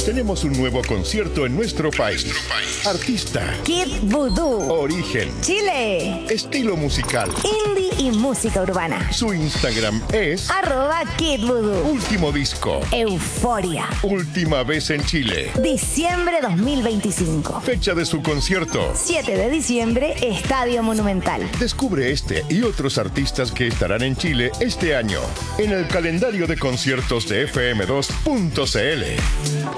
Tenemos un nuevo concierto en nuestro país. Artista. Kid Voodoo. Origen. Chile. Estilo musical. Indie y música urbana. Su Instagram es @Kid Voodoo. Último disco. Euforia. Última vez en Chile. Diciembre 2025. Fecha de su concierto. 7 de diciembre, Estadio Monumental. Descubre este y otros artistas que estarán en Chile este año en el calendario de conciertos de fm2.cl.